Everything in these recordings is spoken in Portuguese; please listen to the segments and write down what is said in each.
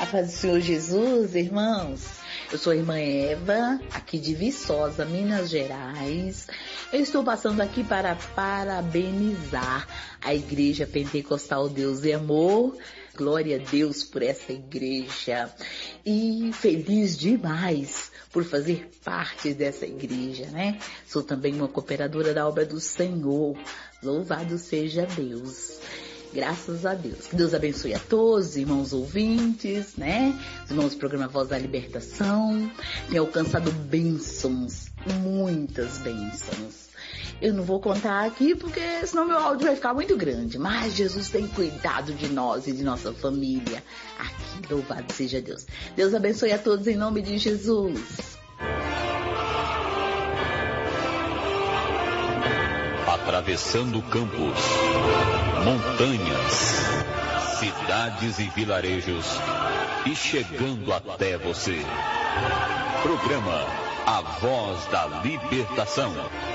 A paz do Senhor Jesus, irmãos. Eu sou a irmã Eva, aqui de Viçosa, Minas Gerais. Eu estou passando aqui para parabenizar a Igreja Pentecostal Deus e Amor. Glória a Deus por essa igreja. E feliz demais por fazer parte dessa igreja, né? Sou também uma cooperadora da obra do Senhor. Louvado seja Deus. Graças a Deus. Que Deus abençoe a todos, irmãos ouvintes, né? Os irmãos do programa Voz da Libertação. Tem alcançado bênçãos, muitas bênçãos. Eu não vou contar aqui porque senão meu áudio vai ficar muito grande. Mas Jesus tem cuidado de nós e de nossa família. Aqui, louvado seja Deus. Deus abençoe a todos em nome de Jesus. Atravessando campos, montanhas, cidades e vilarejos e chegando até você. Programa A Voz da Libertação.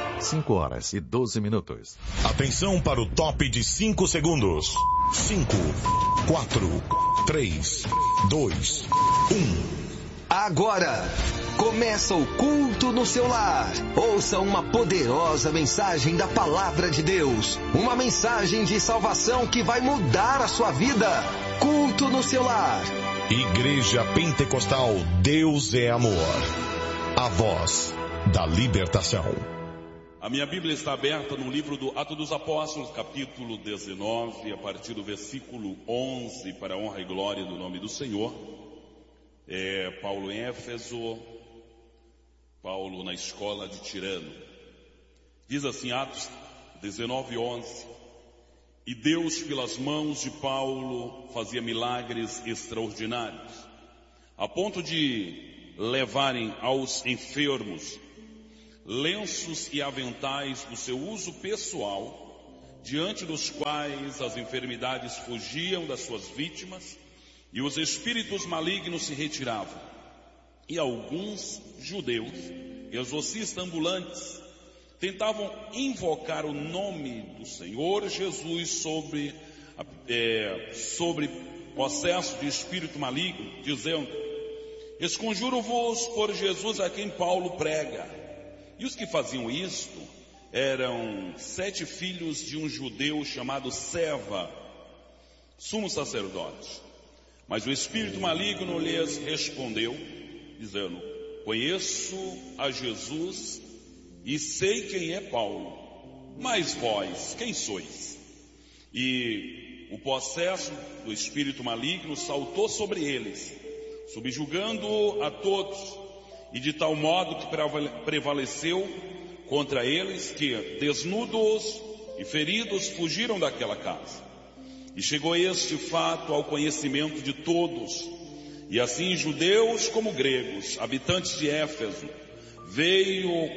5h12. Atenção para o top de 5 segundos. 5, 4, 3, 2, 1. Agora, começa o culto no seu lar. Ouça uma poderosa mensagem da Palavra de Deus. Uma mensagem de salvação que vai mudar a sua vida. Culto no seu lar. Igreja Pentecostal Deus é Amor. A Voz da Libertação. A minha Bíblia está aberta no livro do Atos dos Apóstolos, capítulo 19, a partir do versículo 11, para a honra e glória do nome do Senhor. Paulo em Éfeso, Paulo na escola de Tirano. Diz assim, Atos 19, 11. E Deus, pelas mãos de Paulo, fazia milagres extraordinários, a ponto de levarem aos enfermos lenços e aventais do seu uso pessoal, diante dos quais as enfermidades fugiam das suas vítimas e os espíritos malignos se retiravam. E alguns judeus, exorcistas ambulantes, tentavam invocar o nome do Senhor Jesus sobre processo de espírito maligno, dizendo: esconjuro-vos por Jesus a quem Paulo prega. E os que faziam isto eram 7 filhos de um judeu chamado Seva, sumo sacerdote. Mas o espírito maligno lhes respondeu, dizendo: conheço a Jesus e sei quem é Paulo, mas vós, quem sois? E o possesso do espírito maligno saltou sobre eles, subjugando a todos, e de tal modo que prevaleceu contra eles, que desnudos e feridos fugiram daquela casa. E chegou este fato ao conhecimento de todos, e assim judeus como gregos, habitantes de Éfeso, veio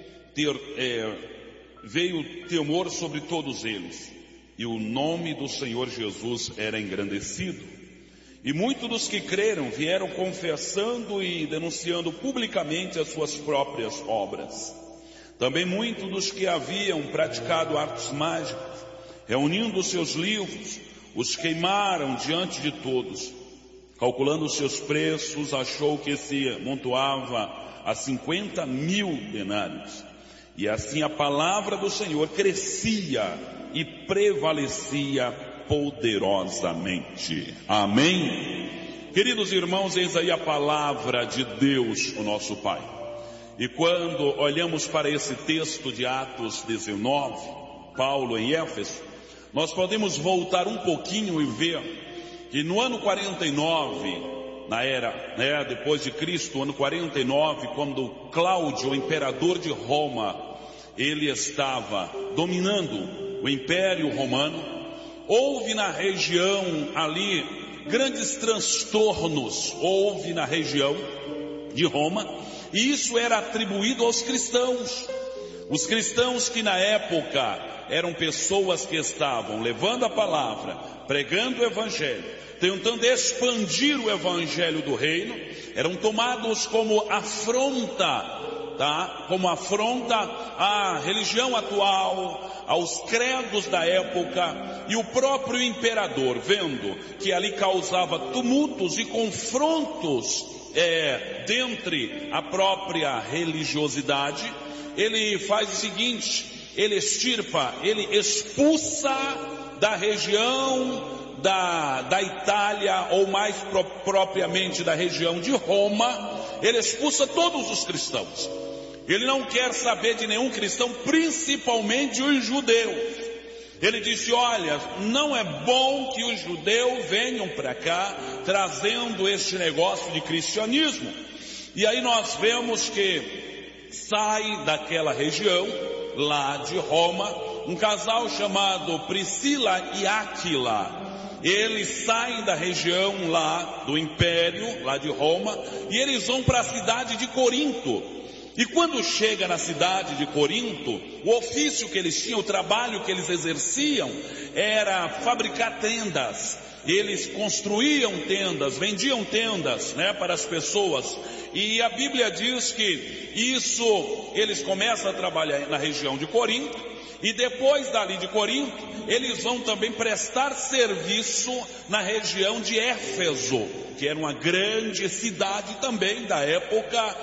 temor sobre todos eles, e o nome do Senhor Jesus era engrandecido. E muitos dos que creram vieram confessando e denunciando publicamente as suas próprias obras. Também muitos dos que haviam praticado artes mágicas, reunindo os seus livros, os queimaram diante de todos. Calculando os seus preços, achou que se amontoava a 50.000 denários. E assim a palavra do Senhor crescia e prevalecia poderosamente. Amém? Queridos irmãos, eis aí a palavra de Deus, o nosso Pai. E quando olhamos para esse texto de Atos 19, Paulo em Éfeso, nós podemos voltar um pouquinho e ver que no ano 49, depois de Cristo, ano 49, quando Cláudio, o imperador de Roma, ele estava dominando o Império Romano, houve na região ali grandes transtornos, houve na região de Roma, e isso era atribuído aos cristãos. Os cristãos que na época eram pessoas que estavam levando a palavra, pregando o evangelho, tentando expandir o evangelho do reino, eram tomados como afronta, tá? Como afronta à religião atual, aos credos da época, e o próprio imperador, vendo que ali causava tumultos e confrontos dentre a própria religiosidade, ele faz o seguinte: ele expulsa da região da Itália, ou mais propriamente da região de Roma, ele expulsa todos os cristãos. Ele não quer saber de nenhum cristão, principalmente os judeus. Ele disse: olha, não é bom que os judeus venham para cá trazendo este negócio de cristianismo. E aí nós vemos que sai daquela região lá de Roma um casal chamado Priscila e Áquila. Eles saem da região lá do Império, lá de Roma, e eles vão para a cidade de Corinto. E quando chega na cidade de Corinto, o ofício que eles tinham, o trabalho que eles exerciam, era fabricar tendas. Eles construíam tendas, vendiam tendas, para as pessoas. E a Bíblia diz que eles começam a trabalhar na região de Corinto. E depois dali de Corinto, eles vão também prestar serviço na região de Éfeso, que era uma grande cidade também da época.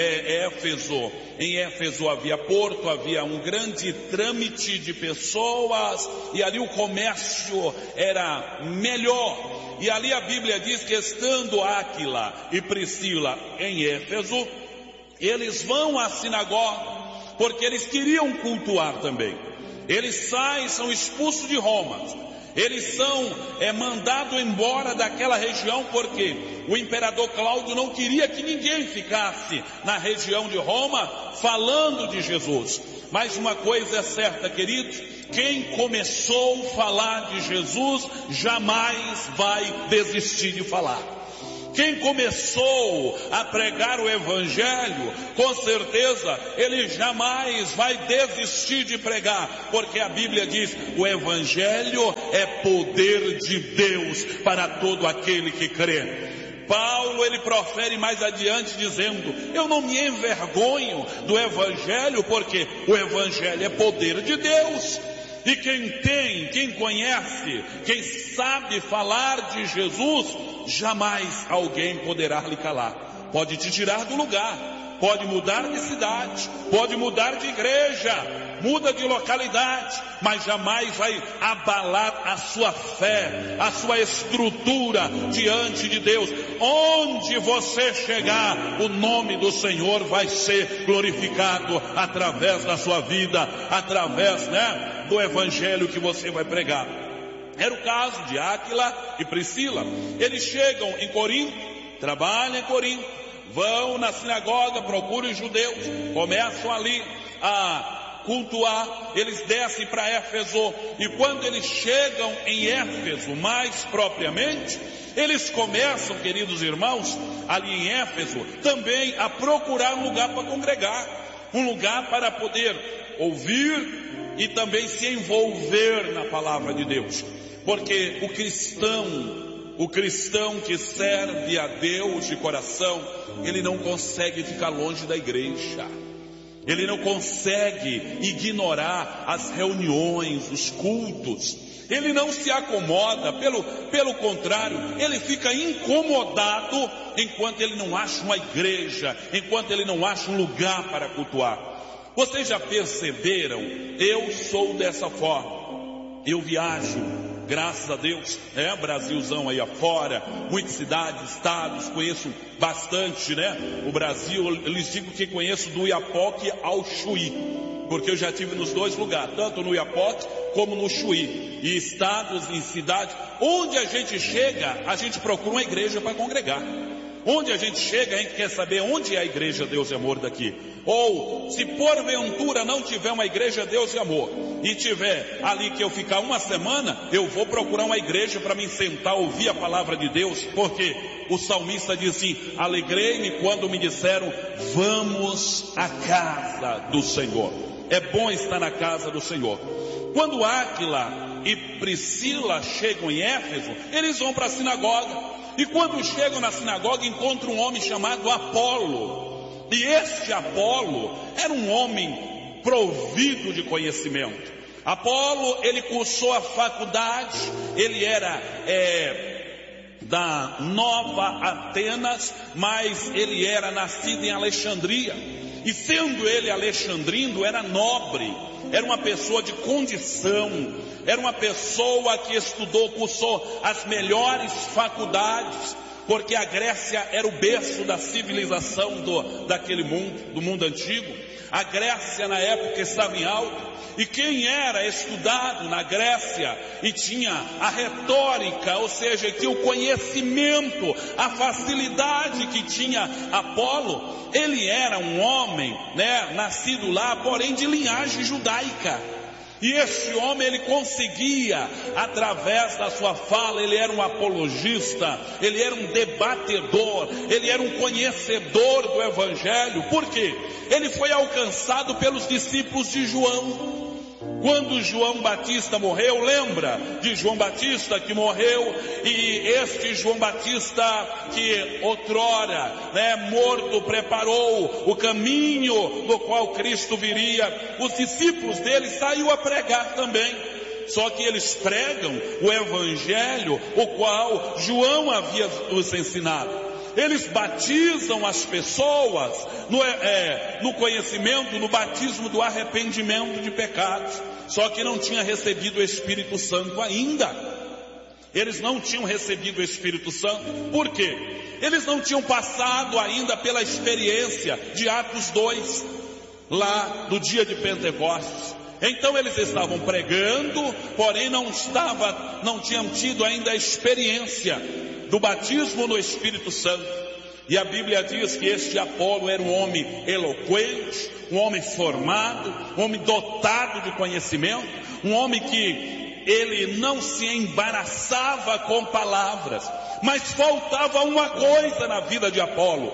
Éfeso. Em Éfeso havia porto, havia um grande trâmite de pessoas, e ali o comércio era melhor. E ali a Bíblia diz que, estando Áquila e Priscila em Éfeso, eles vão à sinagoga, porque eles queriam cultuar também. Eles saem, são expulsos de Roma. Eles são mandados embora daquela região, porque o imperador Cláudio não queria que ninguém ficasse na região de Roma falando de Jesus. Mas uma coisa é certa, queridos: quem começou a falar de Jesus jamais vai desistir de falar. Quem começou a pregar o Evangelho, com certeza ele jamais vai desistir de pregar, porque a Bíblia diz: o Evangelho é poder de Deus para todo aquele que crê. Paulo, ele profere mais adiante dizendo: eu não me envergonho do Evangelho, porque o Evangelho é poder de Deus. E quem conhece, quem sabe falar de Jesus, jamais alguém poderá lhe calar. Pode te tirar do lugar, pode mudar de cidade, pode mudar de igreja, muda de localidade, mas jamais vai abalar a sua fé, a sua estrutura diante de Deus. Onde você chegar, o nome do Senhor vai ser glorificado através da sua vida, através, do Evangelho que você vai pregar. Era o caso de Áquila e Priscila. Eles chegam em Corinto, trabalham em Corinto, vão na sinagoga, procuram os judeus, começam ali a cultuar. Eles descem para Éfeso, e quando eles chegam em Éfeso, mais propriamente, eles começam, queridos irmãos, ali em Éfeso, também a procurar um lugar para congregar, um lugar para poder ouvir e também se envolver na palavra de Deus. Porque o cristão que serve a Deus de coração, ele não consegue ficar longe da igreja. Ele não consegue ignorar as reuniões, os cultos. Ele não se acomoda, pelo contrário, ele fica incomodado enquanto ele não acha uma igreja, enquanto ele não acha um lugar para cultuar. Vocês já perceberam? Eu sou dessa forma. Eu viajo, graças a Deus, Brasilzão aí afora, muitas cidades, estados, conheço bastante, o Brasil. Eu lhes digo que conheço do Iapoque ao Chuí, porque eu já estive nos dois lugares, tanto no Iapoque como no Chuí. E estados e cidades, onde a gente chega, a gente procura uma igreja para congregar. Onde a gente chega, a gente quer saber onde é a igreja Deus e Amor daqui. Ou, se porventura não tiver uma igreja Deus e Amor, e tiver ali que eu ficar uma semana, eu vou procurar uma igreja para me sentar, ouvir a palavra de Deus, porque o salmista diz assim: alegrei-me quando me disseram, vamos à casa do Senhor. É bom estar na casa do Senhor. Quando Áquila e Priscila chegam em Éfeso, eles vão para a sinagoga. E quando chegam na sinagoga, encontram um homem chamado Apolo. E este Apolo era um homem provido de conhecimento. Apolo, ele cursou a faculdade, ele era da Nova Atenas, mas ele era nascido em Alexandria. E sendo ele alexandrino, era nobre, era uma pessoa de condição, era uma pessoa que estudou, cursou as melhores faculdades, porque a Grécia era o berço da civilização daquele mundo, do mundo antigo. A Grécia na época estava em alta, e quem era estudado na Grécia e tinha a retórica, ou seja, que o conhecimento, a facilidade que tinha Apolo, ele era um homem, nascido lá, porém de linhagem judaica. E esse homem, ele conseguia, através da sua fala, ele era um apologista, ele era um debatedor, ele era um conhecedor do Evangelho. Por quê? Ele foi alcançado pelos discípulos de João. Quando João Batista morreu, lembra de João Batista que morreu, e este João Batista que outrora, morto, preparou o caminho do qual Cristo viria, os discípulos dele saíram a pregar também. Só que eles pregam o Evangelho, o qual João havia nos ensinado. Eles batizam as pessoas no conhecimento, no batismo do arrependimento de pecados. Só que não tinha recebido o Espírito Santo ainda. Eles não tinham recebido o Espírito Santo. Por quê? Eles não tinham passado ainda pela experiência de Atos 2, lá do dia de Pentecostes. Então eles estavam pregando, porém não tinham tido ainda a experiência do batismo no Espírito Santo. E a Bíblia diz que este Apolo era um homem eloquente, um homem formado, um homem dotado de conhecimento, um homem que ele não se embaraçava com palavras. Mas faltava uma coisa na vida de Apolo: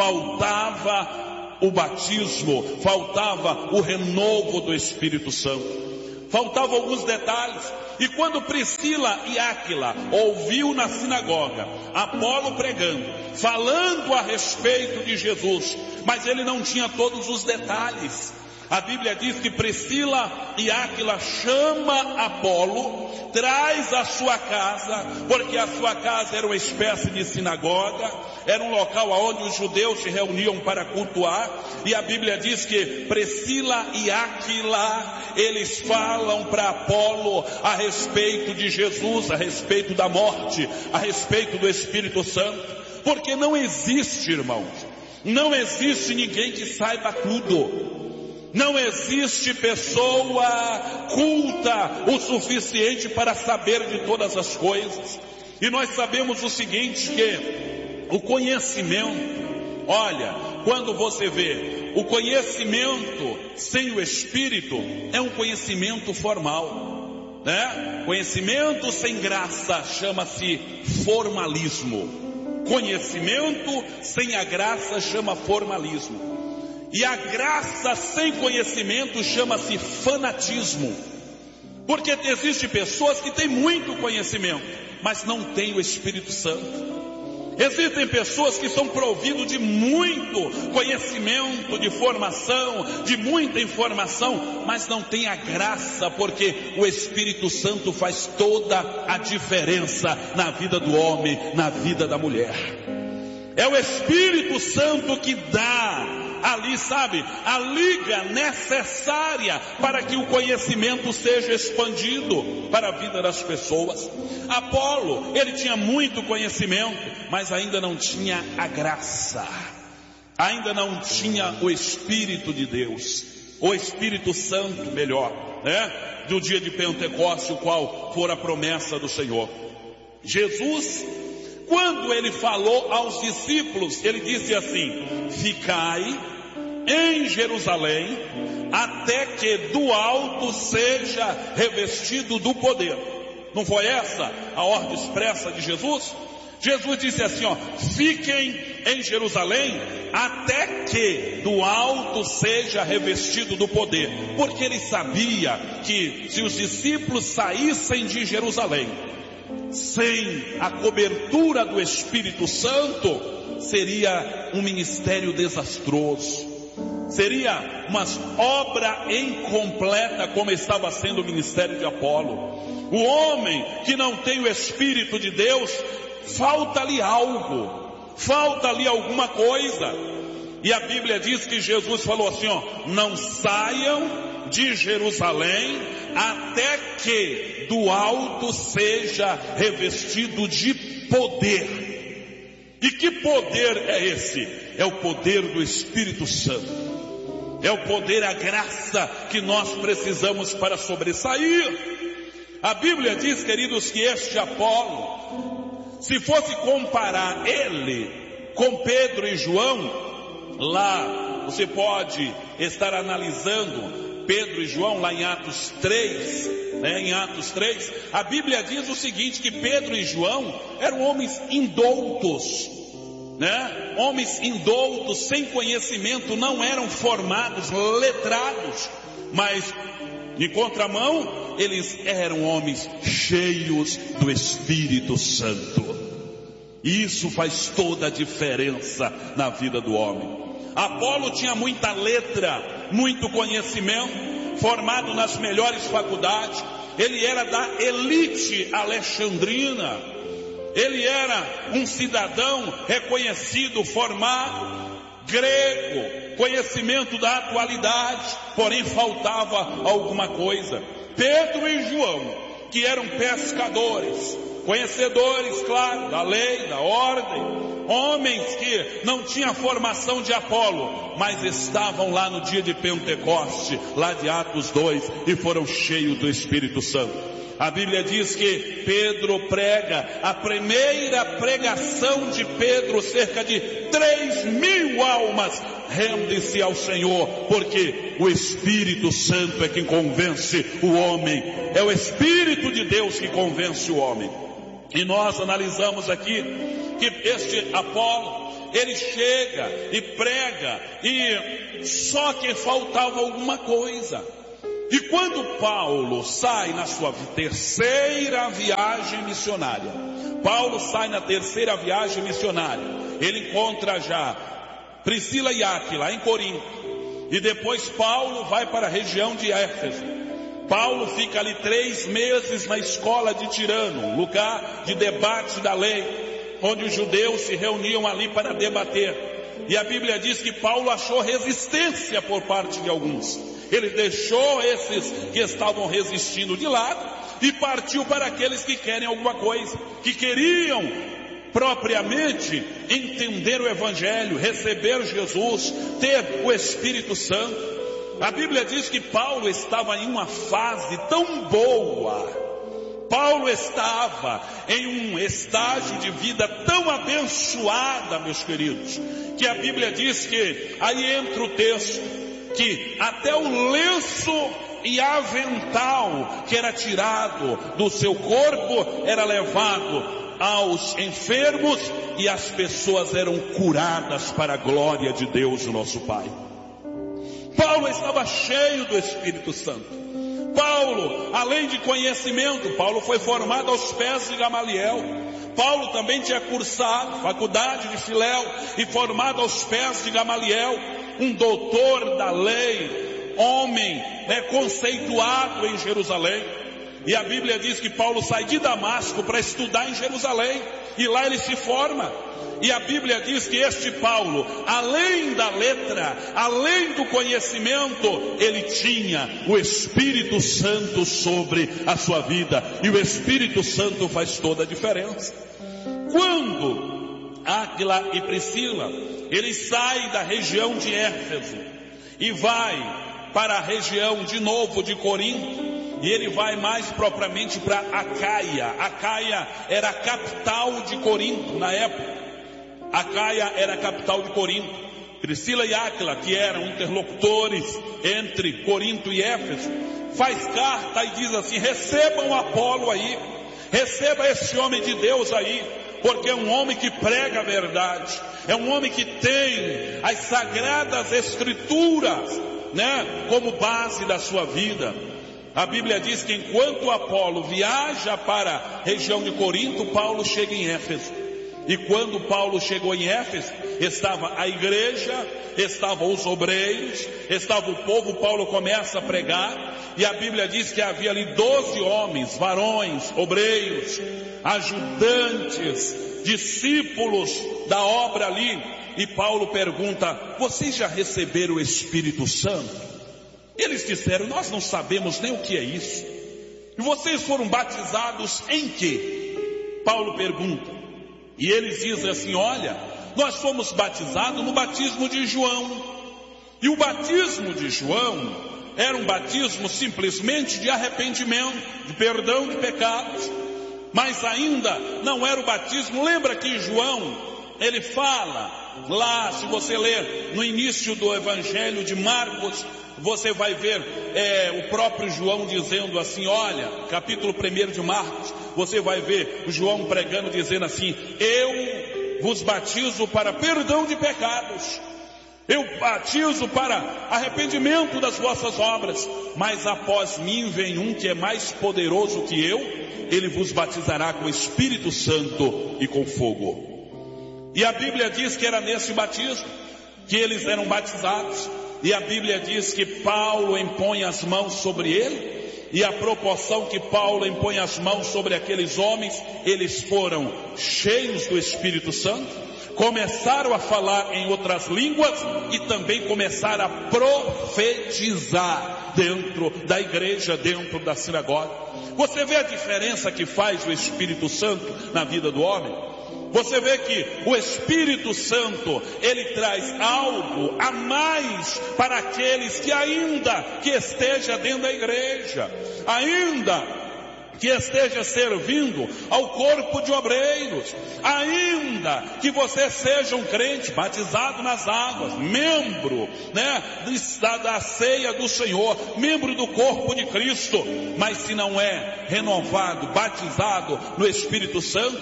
faltava o batismo, faltava o renovo do Espírito Santo. Faltavam alguns detalhes. E quando Priscila e Áquila ouviu na sinagoga Apolo pregando, falando a respeito de Jesus, mas ele não tinha todos os detalhes. A Bíblia diz que Priscila e Áquila chama Apolo, traz a sua casa, porque a sua casa era uma espécie de sinagoga, era um local onde os judeus se reuniam para cultuar, e a Bíblia diz que Priscila e Áquila, eles falam para Apolo a respeito de Jesus, a respeito da morte, a respeito do Espírito Santo, porque não existe, irmãos, não existe ninguém que saiba tudo. Não existe pessoa culta o suficiente para saber de todas as coisas. E nós sabemos o seguinte, que o conhecimento, olha, quando você vê o conhecimento sem o Espírito, é um conhecimento formal, Conhecimento sem graça chama-se formalismo. Conhecimento sem a graça chama formalismo. E a graça sem conhecimento chama-se fanatismo. Porque existem pessoas que têm muito conhecimento, mas não têm o Espírito Santo. Existem pessoas que são providas de muito conhecimento, de formação, de muita informação, mas não têm a graça, porque o Espírito Santo faz toda a diferença na vida do homem, na vida da mulher. É o Espírito Santo que dá ali, sabe, a liga necessária para que o conhecimento seja expandido para a vida das pessoas. Apolo, ele tinha muito conhecimento, mas ainda não tinha a graça, ainda não tinha o Espírito de Deus, o Espírito Santo, melhor, do dia de Pentecostes, o qual for a promessa do Senhor. Jesus, quando ele falou aos discípulos, ele disse assim: ficai em Jerusalém, até que do alto seja revestido do poder. Não foi essa a ordem expressa de Jesus? Jesus disse assim, fiquem em Jerusalém, até que do alto seja revestido do poder. Porque ele sabia que se os discípulos saíssem de Jerusalém sem a cobertura do Espírito Santo, seria um ministério desastroso. Seria uma obra incompleta como estava sendo o ministério de Apolo. O homem que não tem o Espírito de Deus, falta-lhe algo, falta-lhe alguma coisa. E a Bíblia diz que Jesus falou assim, não saiam de Jerusalém até que do alto seja revestido de poder. E que poder é esse? É o poder do Espírito Santo. É o poder, a graça que nós precisamos para sobressair. A Bíblia diz, queridos, que este Apolo, se fosse comparar ele com Pedro e João, lá você pode estar analisando Pedro e João lá em Atos 3, em Atos 3, a Bíblia diz o seguinte, que Pedro e João eram homens indoutos, homens indoutos, sem conhecimento, não eram formados, letrados, mas de contramão, eles eram homens cheios do Espírito Santo. Isso faz toda a diferença na vida do homem. Apolo tinha muita letra, muito conhecimento, formado nas melhores faculdades, ele era da elite alexandrina. Ele era um cidadão reconhecido, formado, grego, conhecimento da atualidade, porém faltava alguma coisa. Pedro e João, que eram pescadores, conhecedores, claro, da lei, da ordem, homens que não tinham formação de Apolo, mas estavam lá no dia de Pentecoste, lá de Atos 2, e foram cheios do Espírito Santo. A Bíblia diz que Pedro prega, a primeira pregação de Pedro, cerca de 3.000 almas rendem-se ao Senhor, porque o Espírito Santo é quem convence o homem, é o Espírito de Deus que convence o homem. E nós analisamos aqui que este Apolo, ele chega e prega, e só que faltava alguma coisa. E quando Paulo sai na sua terceira viagem missionária, Paulo sai na terceira viagem missionária, ele encontra já Priscila e Áquila em Corinto, e depois Paulo vai para a região de Éfeso. Paulo fica ali 3 meses na escola de Tirano, lugar de debate da lei, onde os judeus se reuniam ali para debater. E a Bíblia diz que Paulo achou resistência por parte de alguns. Ele deixou esses que estavam resistindo de lado e partiu para aqueles que querem alguma coisa, que queriam propriamente entender o Evangelho, receber Jesus, ter o Espírito Santo. A Bíblia diz que Paulo estava em uma fase tão boa, Paulo estava em um estágio de vida tão abençoada, meus queridos, que a Bíblia diz que, aí entra o texto, que até o lenço e avental que era tirado do seu corpo era levado aos enfermos, e as pessoas eram curadas para a glória de Deus, o nosso Pai. Paulo estava cheio do Espírito Santo. Paulo, além de conhecimento, Paulo foi formado aos pés de Gamaliel. Paulo também tinha cursado faculdade de Filéu e formado aos pés de Gamaliel, um doutor da lei, homem conceituado em Jerusalém. E a Bíblia diz que Paulo sai de Damasco para estudar em Jerusalém, e lá ele se forma. E a Bíblia diz que este Paulo, além da letra, além do conhecimento, ele tinha o Espírito Santo sobre a sua vida. E o Espírito Santo faz toda a diferença. Quando Áquila e Priscila, eles saem da região de Éfeso e vai para a região de novo de Corinto, e ele vai mais propriamente para Acaia. Acaia era a capital de Corinto na época. Acaia era a capital de Corinto. Priscila e Áquila, que eram interlocutores entre Corinto e Éfeso, faz carta e diz assim: recebam Apolo aí, receba esse homem de Deus aí, porque é um homem que prega a verdade, é um homem que tem as sagradas escrituras, como base da sua vida. A Bíblia diz que enquanto Apolo viaja para a região de Corinto, Paulo chega em Éfeso. E quando Paulo chegou em Éfeso, estava a igreja, estavam os obreiros, estava o povo. Paulo começa a pregar, e a Bíblia diz que havia ali 12 homens, varões, obreiros, ajudantes, discípulos da obra ali. E Paulo pergunta: vocês já receberam o Espírito Santo? Eles disseram: nós não sabemos nem o que é isso. E vocês foram batizados em quê? Paulo pergunta. E eles dizem assim: olha, nós fomos batizados no batismo de João. E o batismo de João era um batismo simplesmente de arrependimento, de perdão de pecados. Mas ainda não era o batismo. Lembra que João, ele fala lá, se você ler no início do Evangelho de Marcos, você vai ver o próprio João dizendo assim, olha, capítulo 1 de Marcos, você vai ver o João pregando, dizendo assim: eu vos batizo para perdão de pecados, eu batizo para arrependimento das vossas obras, mas após mim vem um que é mais poderoso que eu, ele vos batizará com o Espírito Santo e com fogo. E a Bíblia diz que era nesse batismo que eles eram batizados. E a Bíblia diz que Paulo impõe as mãos sobre ele, e a proporção que Paulo impõe as mãos sobre aqueles homens, eles foram cheios do Espírito Santo, começaram a falar em outras línguas e também começaram a profetizar dentro da igreja, dentro da sinagoga. Você vê a diferença que faz o Espírito Santo na vida do homem? Você vê que o Espírito Santo, ele traz algo a mais para aqueles que ainda que esteja dentro da igreja, ainda que esteja servindo ao corpo de obreiros, ainda que você seja um crente batizado nas águas, membro, da ceia do Senhor, membro do corpo de Cristo, mas se não é renovado, batizado no Espírito Santo,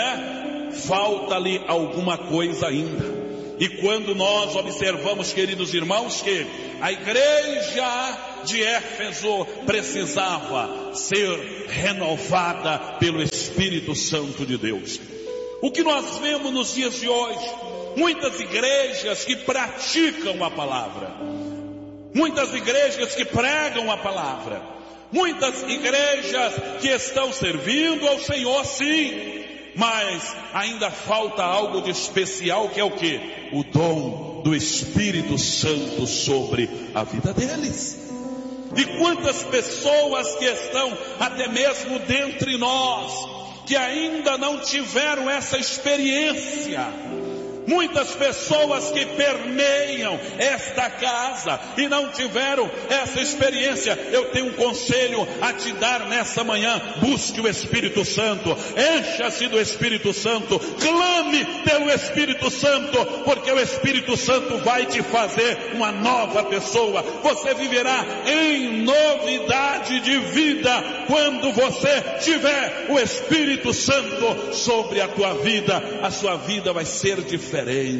falta-lhe alguma coisa ainda. E quando nós observamos, queridos irmãos, que a igreja de Éfeso precisava ser renovada pelo Espírito Santo de Deus. O que nós vemos nos dias de hoje? Muitas igrejas que praticam a palavra, muitas igrejas que pregam a palavra, muitas igrejas que estão servindo ao Senhor, sim, mas ainda falta algo de especial, que é o quê? O dom do Espírito Santo sobre a vida deles. E quantas pessoas que estão até mesmo dentre nós, que ainda não tiveram essa experiência. Muitas pessoas que permeiam esta casa e não tiveram essa experiência. Eu tenho um conselho a te dar nessa manhã: busque o Espírito Santo, encha-se do Espírito Santo, clame pelo Espírito Santo, porque o Espírito Santo vai te fazer uma nova pessoa. Você viverá em novidade de vida quando você tiver o Espírito Santo sobre a tua vida. A sua vida vai ser diferente.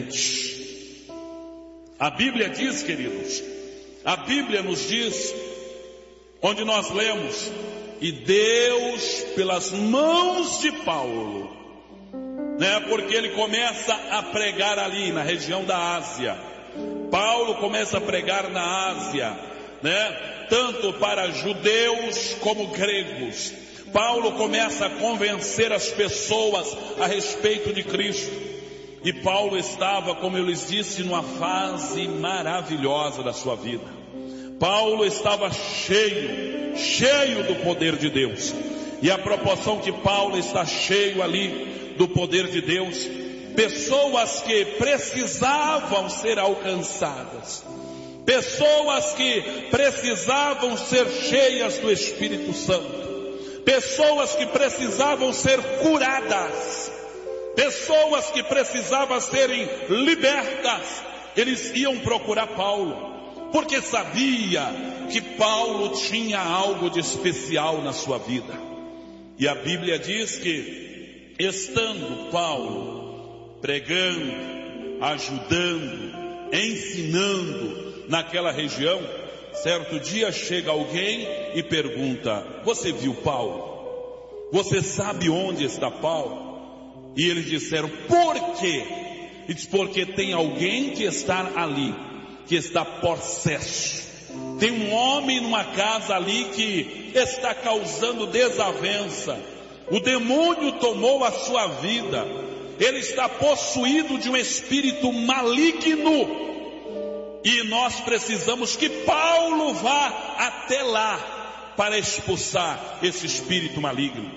A Bíblia diz, queridos, a Bíblia nos diz, onde nós lemos: e Deus, pelas mãos de Paulo, porque ele começa a pregar ali na região da Ásia. Paulo começa a pregar na Ásia, tanto para judeus como gregos. Paulo começa a convencer as pessoas a respeito de Cristo. E Paulo estava, como eu lhes disse, numa fase maravilhosa da sua vida. Paulo estava cheio do poder de Deus. E a proporção que Paulo está cheio ali do poder de Deus, pessoas que precisavam ser alcançadas, pessoas que precisavam ser cheias do Espírito Santo, pessoas que precisavam ser curadas, pessoas que precisavam serem libertas, eles iam procurar Paulo, porque sabia que Paulo tinha algo de especial na sua vida. E a Bíblia diz que, estando Paulo pregando, ajudando, ensinando naquela região, certo dia chega alguém e pergunta: você viu Paulo? Você sabe onde está Paulo? E eles disseram: por quê? Ele diz: porque tem alguém que está ali, que está possesso. Tem um homem numa casa ali que está causando desavença. O demônio tomou a sua vida. Ele está possuído de um espírito maligno. E nós precisamos que Paulo vá até lá para expulsar esse espírito maligno.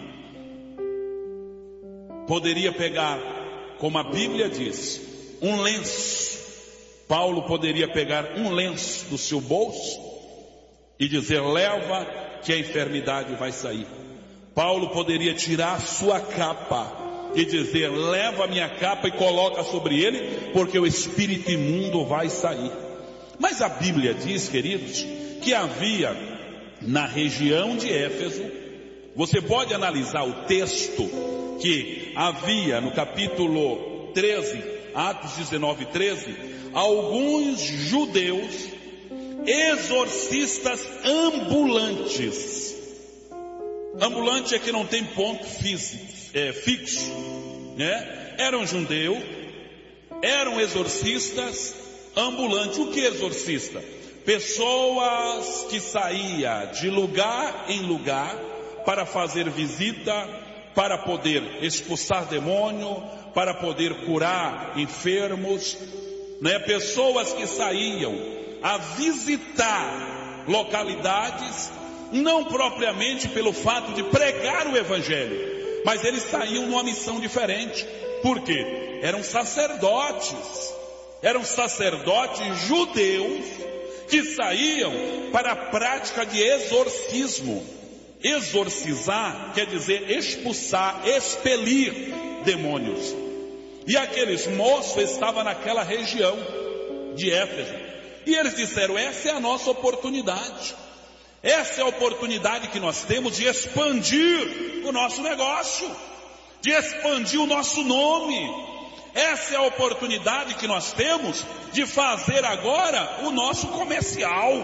Poderia pegar, como a Bíblia diz, um lenço. Paulo poderia pegar um lenço do seu bolso e dizer: leva que a enfermidade vai sair. Paulo poderia tirar a sua capa e dizer: leva a minha capa e coloca sobre ele, porque o espírito imundo vai sair. Mas a Bíblia diz, queridos, que havia na região de Éfeso, você pode analisar o texto que havia no capítulo 13, Atos 19, 13, alguns judeus exorcistas ambulantes. Ambulante é que não tem ponto físico, fixo, né? Eram judeus, eram exorcistas ambulantes. O que é exorcista? Pessoas que saíam de lugar em lugar para fazer visita, para poder expulsar demônio, para poder curar enfermos, né? Pessoas que saíam a visitar localidades, não propriamente pelo fato de pregar o evangelho, mas eles saíam numa missão diferente. Por quê? Eram sacerdotes judeus que saíam para a prática de exorcismo. Exorcizar quer dizer expulsar, expelir demônios. E aqueles moços estavam naquela região de Éfeso. E eles disseram: essa é a nossa oportunidade. Essa é a oportunidade que nós temos de expandir o nosso negócio, de expandir o nosso nome. Essa é a oportunidade que nós temos de fazer agora o nosso comercial,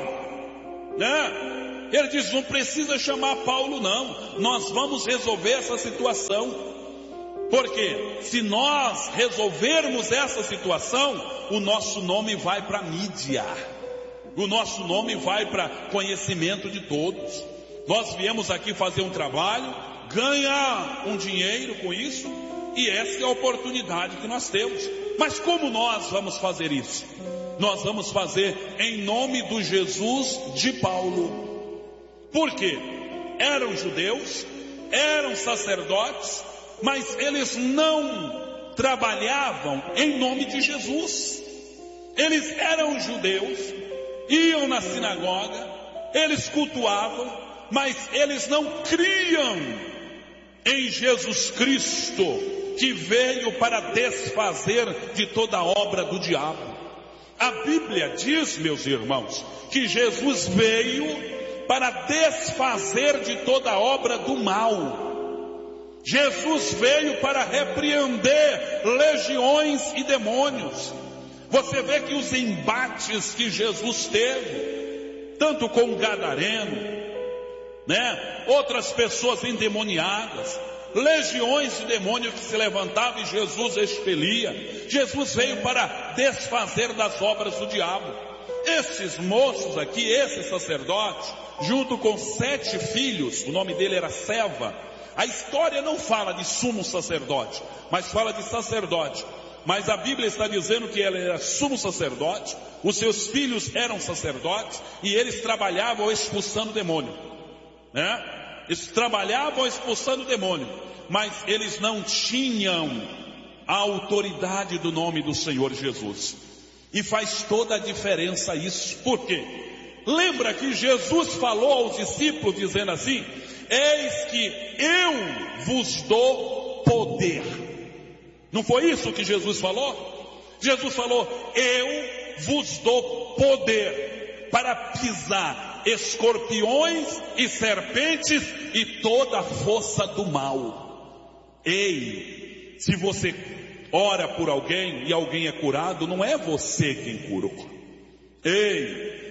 né? Ele diz: não precisa chamar Paulo não, nós vamos resolver essa situação. Porque se nós resolvermos essa situação, o nosso nome vai para a mídia, o nosso nome vai para conhecimento de todos. Nós viemos aqui fazer um trabalho, ganhar um dinheiro com isso, e essa é a oportunidade que nós temos. Mas como nós vamos fazer isso? Nós vamos fazer em nome do Jesus de Paulo. Por quê? Eram judeus, eram sacerdotes, mas eles não trabalhavam em nome de Jesus. Eles eram judeus, iam na sinagoga, eles cultuavam, mas eles não criam em Jesus Cristo, que veio para desfazer de toda a obra do diabo. A Bíblia diz, meus irmãos, que Jesus veio para desfazer de toda a obra do mal. Jesus veio para repreender legiões e demônios. Você vê que os embates que Jesus teve, tanto com o gadareno, né? Outras pessoas endemoniadas, legiões de demônios que se levantavam e Jesus expelia. Jesus veio para desfazer das obras do diabo. Esses moços aqui, esse sacerdote, junto com 7 filhos, o nome dele era Seva. A história não fala de sumo sacerdote, mas fala de sacerdote. Mas a Bíblia está dizendo que ele era sumo sacerdote, os seus filhos eram sacerdotes, e eles trabalhavam expulsando demônio, né? Eles trabalhavam expulsando demônio, mas eles não tinham a autoridade do nome do Senhor Jesus. E faz toda a diferença isso. Por quê? Lembra que Jesus falou aos discípulos dizendo assim: eis que eu vos dou poder. Não foi isso que Jesus falou? Jesus falou: eu vos dou poder para pisar escorpiões e serpentes e toda a força do mal. Ei, se você ora por alguém e alguém é curado, não é você quem curou. Ei,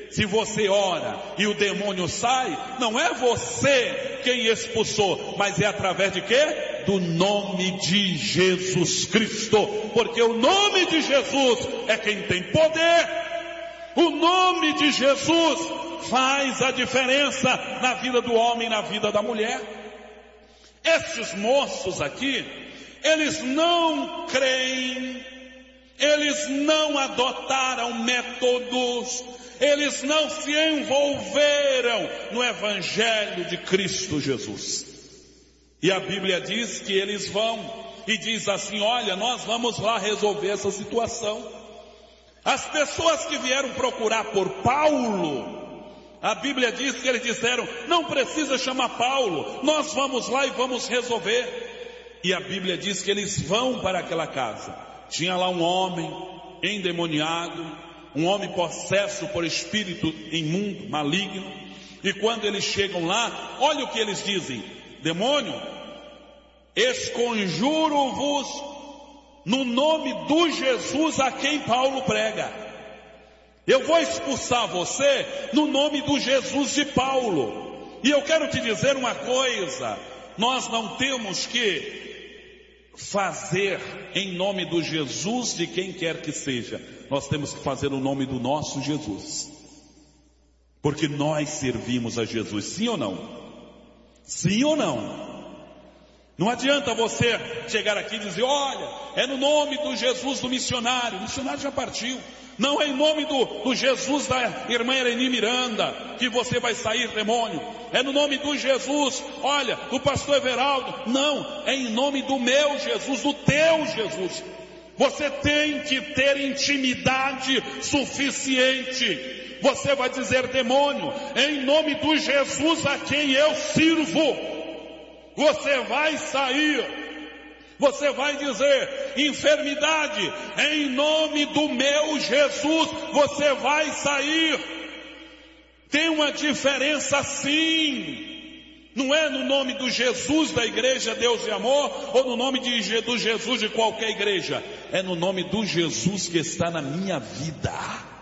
se você ora e o demônio sai, não é você quem expulsou, mas é através de quê? Do nome de Jesus Cristo, porque o nome de Jesus é quem tem poder. O nome de Jesus faz a diferença na vida do homem e na vida da mulher. Esses moços aqui, eles não creem, eles não adotaram métodos, eles não se envolveram no Evangelho de Cristo Jesus. E a Bíblia diz que eles vão e diz assim: olha, nós vamos lá resolver essa situação. As pessoas que vieram procurar por Paulo, a Bíblia diz que eles disseram: não precisa chamar Paulo, nós vamos lá e vamos resolver. E a Bíblia diz que eles vão para aquela casa. Tinha lá um homem endemoniado, um homem possesso por espírito imundo, maligno. E quando eles chegam lá, olha o que eles dizem: demônio, esconjuro-vos no nome do Jesus a quem Paulo prega. Eu vou expulsar você no nome do Jesus de Paulo. E eu quero te dizer uma coisa: nós não temos que fazer em nome do Jesus de quem quer que seja. Nós temos que fazer o nome do nosso Jesus, porque nós servimos a Jesus. Sim ou não? Sim ou não? Não adianta você chegar aqui e dizer: olha, é no nome do Jesus do missionário. O missionário já partiu. Não é em nome do Jesus da irmã Ereni Miranda que você vai sair demônio. É no nome do Jesus, olha, do pastor Everaldo. Não, é em nome do meu Jesus, do teu Jesus. Você tem que ter intimidade suficiente. Você vai dizer: demônio, em nome do Jesus a quem eu sirvo, você vai sair. Você vai dizer: enfermidade, em nome do meu Jesus, você vai sair. Tem uma diferença sim. Não é no nome do Jesus da igreja Deus e Amor, ou no nome do Jesus de qualquer igreja. É no nome do Jesus que está na minha vida.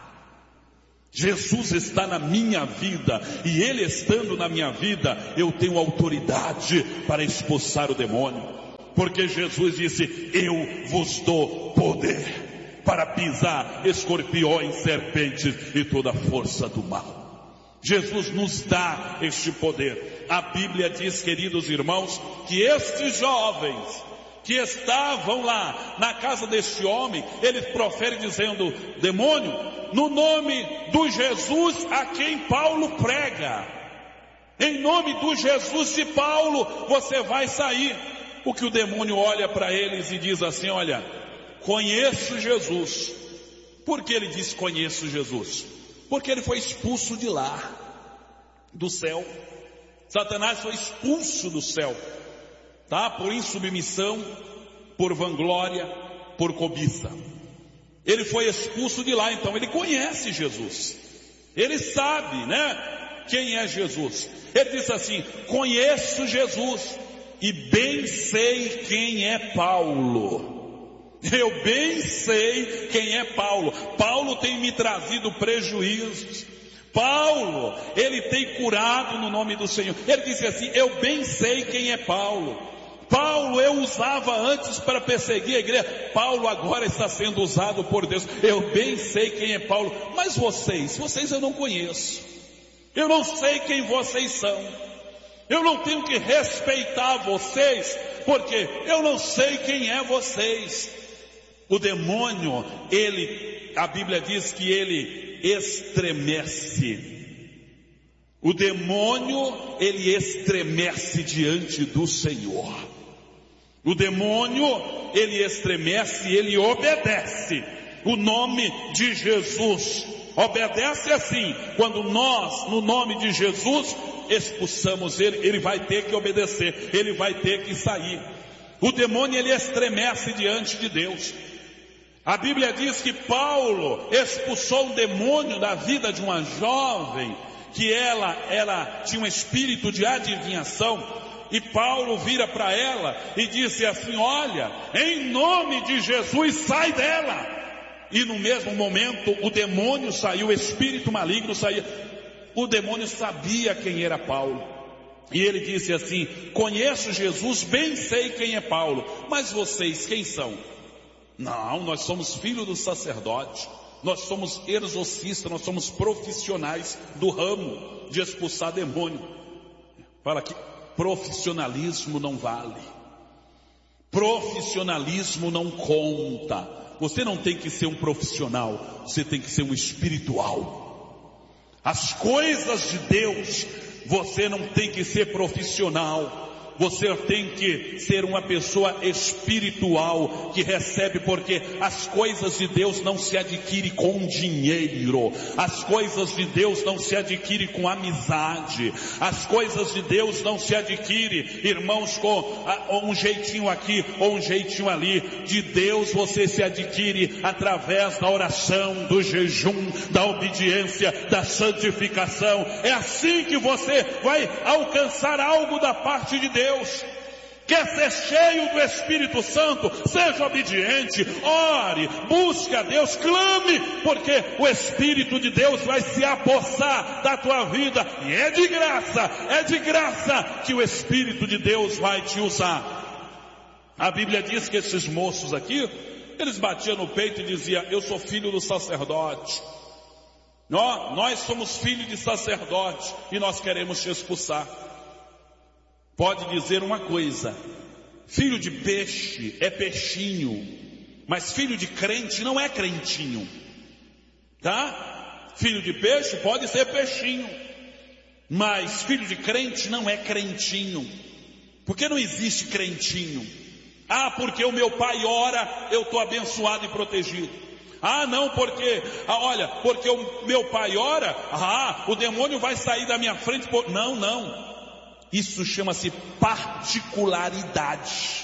Jesus está na minha vida, e Ele estando na minha vida, eu tenho autoridade para expulsar o demônio. Porque Jesus disse: eu vos dou poder para pisar escorpiões, serpentes e toda a força do mal. Jesus nos dá este poder. A Bíblia diz, queridos irmãos, que estes jovens que estavam lá na casa deste homem, ele profere dizendo: demônio, no nome do Jesus a quem Paulo prega, em nome do Jesus de Paulo, você vai sair. O que o demônio olha para eles e diz assim: olha, conheço Jesus. Por que ele diz conheço Jesus? Porque ele foi expulso de lá, do céu. Satanás foi expulso do céu, tá? Por insubmissão, por vanglória, por cobiça. Ele foi expulso de lá, então ele conhece Jesus. Ele sabe, né, quem é Jesus. Ele diz assim: conheço Jesus e bem sei quem é Paulo. Eu bem sei quem é Paulo. Paulo tem me trazido prejuízos. Paulo, ele tem curado no nome do Senhor. Ele disse assim: eu bem sei quem é Paulo. Paulo eu usava antes para perseguir a igreja. Paulo agora está sendo usado por Deus. Eu bem sei quem é Paulo. Mas vocês eu não conheço. Eu não sei quem vocês são. Eu não tenho que respeitar vocês, porque eu não sei quem é vocês. O demônio, a Bíblia diz que ele estremece. O demônio, ele estremece diante do Senhor. O demônio, ele estremece e ele obedece o nome de Jesus. Obedece assim: quando nós, no nome de Jesus, expulsamos ele, ele vai ter que obedecer, ele vai ter que sair. O demônio, ele estremece diante de Deus. A Bíblia diz que Paulo expulsou um demônio da vida de uma jovem, que ela tinha um espírito de adivinhação, e Paulo vira para ela e disse assim: olha, em nome de Jesus, sai dela. E no mesmo momento o demônio saiu, o espírito maligno saía. O demônio sabia quem era Paulo. E ele disse assim: conheço Jesus, bem sei quem é Paulo. Mas vocês quem são? Não, nós somos filhos do sacerdote. Nós somos exorcistas, nós somos profissionais do ramo de expulsar demônio. Fala que profissionalismo não vale. Profissionalismo não conta. Você não tem que ser um profissional, você tem que ser um espiritual. As coisas de Deus, você não tem que ser profissional. Você tem que ser uma pessoa espiritual que recebe, porque as coisas de Deus não se adquirem com dinheiro, as coisas de Deus não se adquirem com amizade, as coisas de Deus não se adquirem, irmãos, com um jeitinho aqui ou um jeitinho ali. De Deus você se adquire através da oração, do jejum, da obediência, da santificação. É assim que você vai alcançar algo da parte de Deus. Quer ser cheio do Espírito Santo? Seja obediente, ore, busque a Deus, clame, porque o Espírito de Deus vai se apossar da tua vida, e é de graça que o Espírito de Deus vai te usar. A Bíblia diz que esses moços aqui, eles batiam no peito e diziam: eu sou filho do sacerdote, nós somos filhos de sacerdote e nós queremos te expulsar. Pode dizer uma coisa: filho de peixe é peixinho, mas filho de crente não é crentinho, tá? Filho de peixe pode ser peixinho, mas filho de crente não é crentinho, porque não existe crentinho. Ah, porque o meu pai ora, eu estou abençoado e protegido. Ah, não, porque, olha, porque o meu pai ora, o demônio vai sair da minha frente. Não. Isso chama-se particularidade.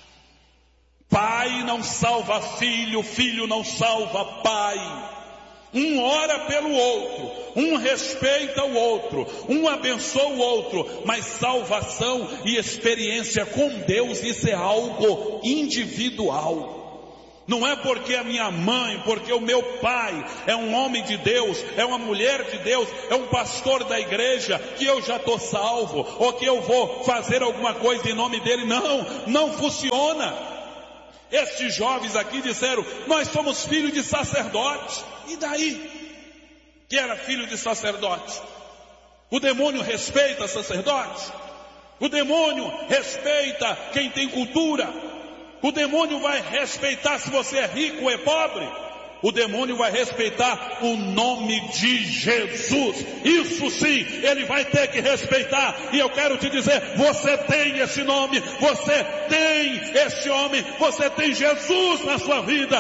Pai não salva filho, filho não salva pai. Um ora pelo outro, um respeita o outro, um abençoa o outro, mas salvação e experiência com Deus, isso é algo individual. Não é porque a minha mãe, porque o meu pai é um homem de Deus, é uma mulher de Deus, é um pastor da igreja, que eu já estou salvo, ou que eu vou fazer alguma coisa em nome dele. Não funciona. Estes jovens aqui disseram: nós somos filhos de sacerdote. E daí? Que era filho de sacerdote? O demônio respeita sacerdote? O demônio respeita quem tem cultura? O demônio vai respeitar se você é rico ou é pobre? O demônio vai respeitar o nome de Jesus. Isso sim, ele vai ter que respeitar. E eu quero te dizer, você tem esse nome, você tem esse homem, você tem Jesus na sua vida.